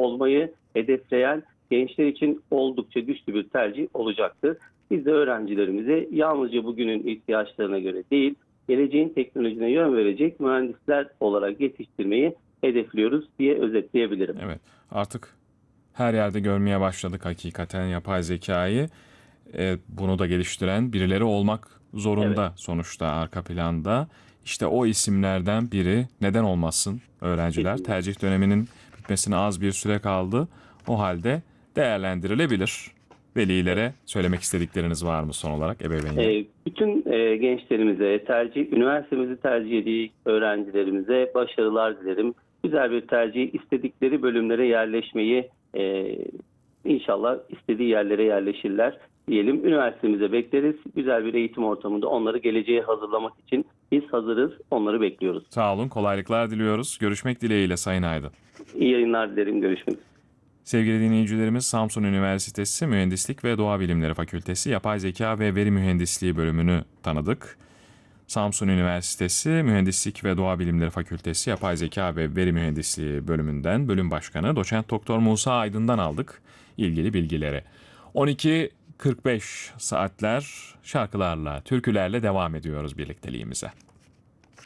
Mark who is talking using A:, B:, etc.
A: olmayı hedefleyen gençler için oldukça güçlü bir tercih olacaktır. Biz de öğrencilerimize yalnızca bugünün ihtiyaçlarına göre değil, geleceğin teknolojisine yön verecek mühendisler olarak yetiştirmeyi hedefliyoruz diye özetleyebilirim.
B: Evet, artık her yerde görmeye başladık hakikaten yapay zekayı. Bunu da geliştiren birileri olmak
A: Evet,
B: zorunda sonuçta arka planda. İşte o isimlerden biri, neden olmasın öğrenciler?
A: kesinlikle.
B: Tercih döneminin bitmesine az bir süre kaldı. O halde değerlendirilebilir.
A: Evet.
B: Velilere söylemek istedikleriniz var mı son olarak ebeveynlere?
A: Bütün gençlerimize, üniversitemizi tercih edecek öğrencilerimize başarılar dilerim. Güzel bir tercih, istedikleri bölümlere yerleşmeyi, inşallah istediği yerlere yerleşirler diyelim. Üniversitemize bekleriz. Güzel bir eğitim ortamında onları geleceğe hazırlamak için biz hazırız, onları bekliyoruz.
B: Sağ olun, kolaylıklar diliyoruz. Görüşmek dileğiyle Sayın Aydın.
A: İyi yayınlar dilerim, görüşmek üzere.
B: Sevgili dinleyicilerimiz, Samsun Üniversitesi Mühendislik ve Doğa Bilimleri Fakültesi Yapay Zeka ve Veri Mühendisliği bölümünü tanıdık. Samsun Üniversitesi Mühendislik ve Doğa Bilimleri Fakültesi Yapay Zeka ve Veri Mühendisliği bölümünden bölüm başkanı Doçent Doktor Musa Aydın'dan aldık ilgili bilgileri. 12.45 saatler şarkılarla, türkülerle devam ediyoruz birlikteliğimize.